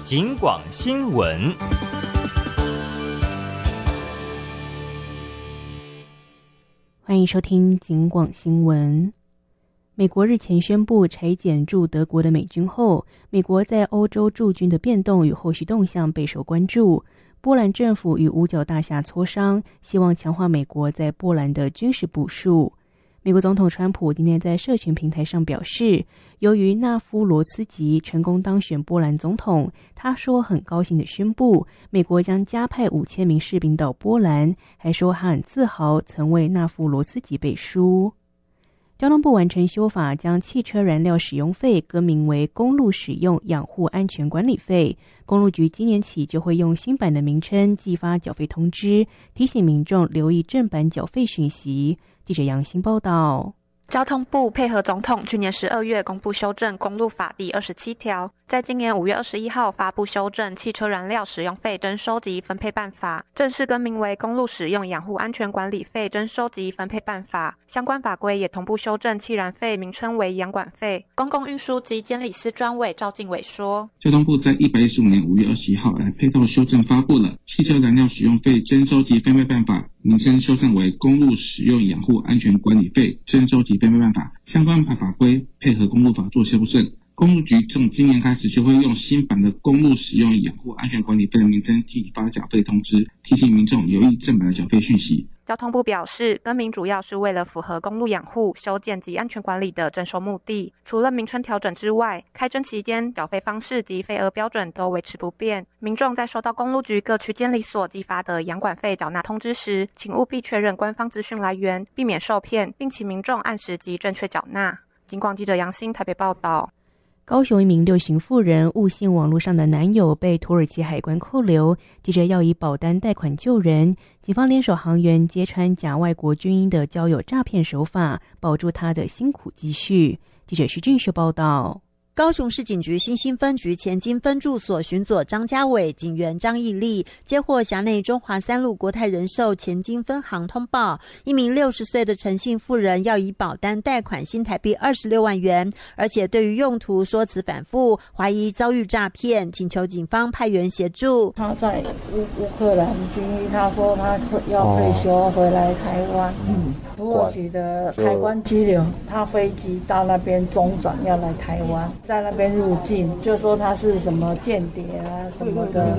警广新闻。 欢迎收听警广新闻。美国日前宣布裁减驻德国的美军后，美国在欧洲驻军的变动与后续动向备受关注。波兰政府与五角大厦磋商，希望强化美国在波兰的军事部署。美国总统川普今天在社群平台上表示，由于纳夫罗茨基成功当选波兰总统，他说很高兴地宣布，美国将加派5000名士兵到波兰，还说他很自豪曾为纳夫罗茨基背书。交通部完成修法，将汽车燃料使用费更名为公路使用养护安全管理费。公路局今年起就会用新版的名称寄发缴费通知，提醒民众留意正版缴费讯息。记者杨欣报道。 交通部配合总统去年12月公布修正公路法第27条，在今年5月21号发布修正汽车燃料使用费征收及分配办法，正式更名为公路使用养护安全管理费征收及分配办法。相关法规也同步修正汽燃费名称为养管费。公共运输及监理司专委赵敬伟说， 交通部在115年5月21号来配套修正发布了汽车燃料使用费征收及分配办法，名称修正为公路使用养护安全管理费征收及分配办法。相关法规配合公路法做修正，公路局从今年开始就会用新版的公路使用养护安全管理费的名称寄发缴费通知，提醒民众留意正版的缴费讯息。 交通部表示，更名主要是为了符合公路养护、修建及安全管理的征收目的。除了名称调整之外，开征期间缴费方式及费额标准都维持不变。民众在收到公路局各区监理所寄发的养管费缴纳通知时，请务必确认官方资讯来源，避免受骗，并请民众按时及正确缴纳。警广记者杨欣台北报道。 高雄一名6型妇人误信网络上的男友被土耳其海关扣留，急着要以保单贷款救人。警方联手行员揭穿假外国军医的交友诈骗手法，保住他的辛苦积蓄。记者徐俊秀报道。 高雄市警局新兴分局前金分驻所巡佐张家伟、警员张义立接获辖内中华3路国泰人寿前金分行通报，一名60岁的陈姓妇人要以保单贷款新台币26万元，而且对于用途说辞反复，怀疑遭遇诈骗，请求警方派员协助。 他在乌克兰军医，他说他要退休回来台湾，土耳其的海关拘留，他飞机到那边中转要来台湾，在那边入境，就说他是什么间谍啊什么的。